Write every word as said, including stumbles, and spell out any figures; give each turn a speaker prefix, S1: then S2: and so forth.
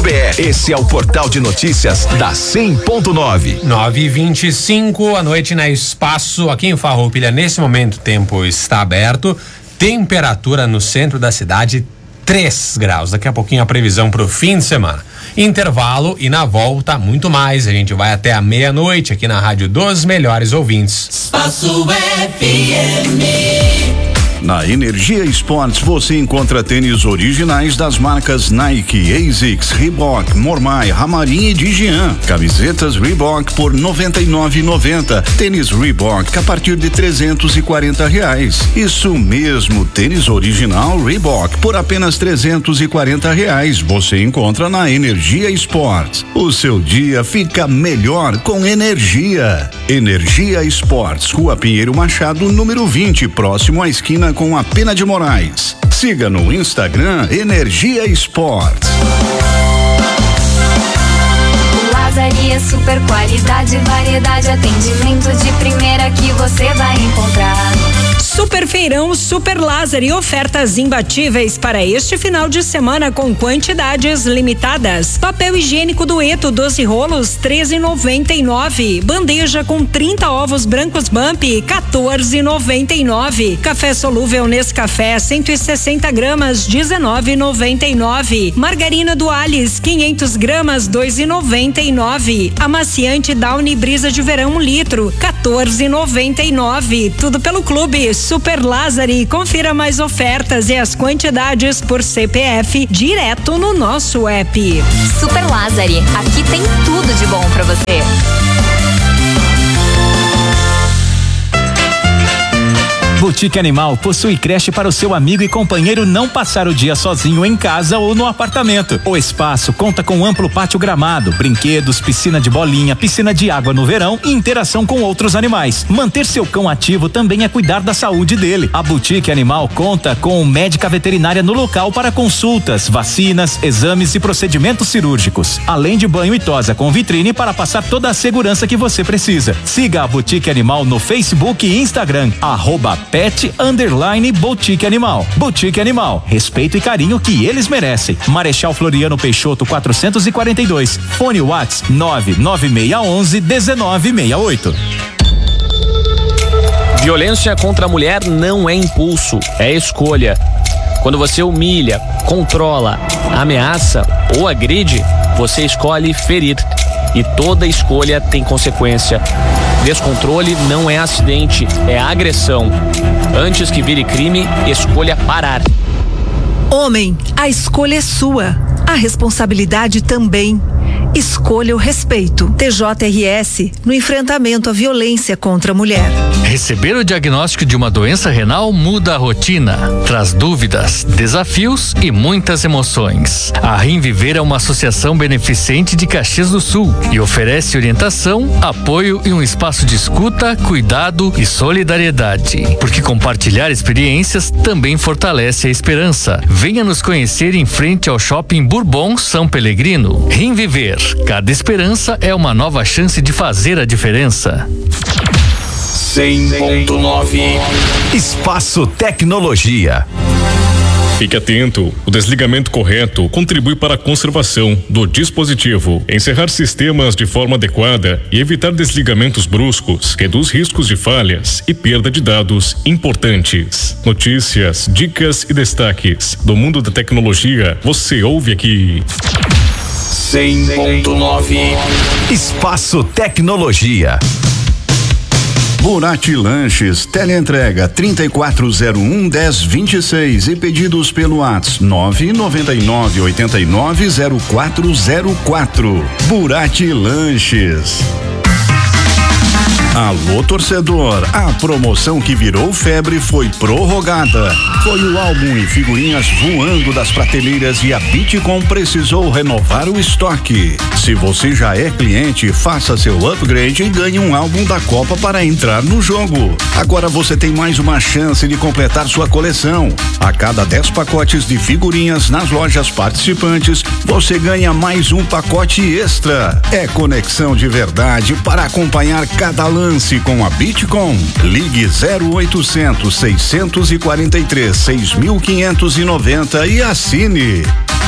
S1: Esse é o portal de notícias da cem ponto nove.
S2: nove e vinte e cinco, à noite na Espaço, aqui em Farroupilha. Nesse momento o tempo está aberto. Temperatura no centro da cidade, três graus. Daqui a pouquinho a previsão para o fim de semana. Intervalo e na volta muito mais. A gente vai até a meia-noite aqui na Rádio dos Melhores Ouvintes.
S3: Espaço F M.
S4: Na Energia Esportes você encontra tênis originais das marcas Nike, ASICS, Reebok, Mormai, Ramarim e Digian. Camisetas Reebok por noventa e nove reais e noventa centavos. Tênis Reebok a partir de trezentos e quarenta reais. Isso mesmo, tênis original Reebok por apenas trezentos e quarenta reais. Você encontra na Energia Esportes. O seu dia fica melhor com energia. Energia Esportes, Rua Pinheiro Machado, número vinte, próximo à esquina com a Pena de Moraes. Siga no Instagram Energia Esportes.
S5: Lazaria, super qualidade, variedade, atendimento de primeira que você vai encontrar.
S6: Super Feirão Super Lázaro, ofertas imbatíveis para este final de semana com quantidades limitadas. Papel higiênico Dueto doze rolos treze e noventa e nove. Bandeja com trinta ovos brancos Bump quatorze e noventa e nove. Café solúvel Nescafé cento e sessenta gramas dezenove e noventa e nove. Margarina Dualis quinhentos gramas dois e noventa e nove. Amaciante Downy Brisa de Verão um litro quatorze e noventa e nove. Tudo pelo Clube Super Lázaro. Confira mais ofertas e as quantidades por C P F direto no nosso app.
S5: Super Lázaro, aqui tem tudo de bom pra você.
S7: Boutique Animal possui creche para o seu amigo e companheiro não passar o dia sozinho em casa ou no apartamento. O espaço conta com amplo pátio gramado, brinquedos, piscina de bolinha, piscina de água no verão e interação com outros animais. Manter seu cão ativo também é cuidar da saúde dele. A Boutique Animal conta com médica veterinária no local para consultas, vacinas, exames e procedimentos cirúrgicos, além de banho e tosa com vitrine para passar toda a segurança que você precisa. Siga a Boutique Animal no Facebook e Instagram, arroba Pet Underline Boutique Animal. Boutique Animal, respeito e carinho que eles merecem. Marechal Floriano Peixoto quatrocentos e quarenta e dois. Fone Whats nove nove seis um um um nove seis oito.
S8: Violência contra a mulher não é impulso, é escolha. Quando você humilha, controla, ameaça ou agride, você escolhe ferir. E toda escolha tem consequência. Descontrole não é acidente, é agressão. Antes que vire crime, escolha parar.
S9: Homem, a escolha é sua. A responsabilidade também. Escolha o respeito. T J R S no enfrentamento à violência contra a mulher.
S10: Receber o diagnóstico de uma doença renal muda a rotina, traz dúvidas, desafios e muitas emoções. A Rimviver é uma associação beneficente de Caxias do Sul e oferece orientação, apoio e um espaço de escuta, cuidado e solidariedade. Porque compartilhar experiências também fortalece a esperança. Venha nos conhecer em frente ao Shopping Bourbon São Pelegrino. Rimviver. Cada esperança é uma nova chance de fazer a diferença.
S1: cem ponto nove. Espaço Tecnologia.
S11: Fique atento, o desligamento correto contribui para a conservação do dispositivo. Encerrar sistemas de forma adequada e evitar desligamentos bruscos reduz riscos de falhas e perda de dados importantes. Notícias, dicas e destaques do mundo da tecnologia você ouve aqui.
S1: cem ponto nove. Espaço Tecnologia.
S4: Burati Lanches, teleentrega trinta e quatro zero um, dez vinte e seis e pedidos pelo WhatsApp nove nove nove oito nove zero quatro zero quatro. Burati Lanches. Alô, torcedor, a promoção que virou febre foi prorrogada. Foi o álbum e figurinhas voando das prateleiras e a Bitcom precisou renovar o estoque. Se você já é cliente, faça seu upgrade e ganhe um álbum da Copa para entrar no jogo. Agora você tem mais uma chance de completar sua coleção. A cada dez pacotes de figurinhas nas lojas participantes, você ganha mais um pacote extra. É conexão de verdade para acompanhar cada lance com a Bitcom. Ligue zero oitocentos, seiscentos e quarenta e três, seis mil quinhentos e noventa e assine.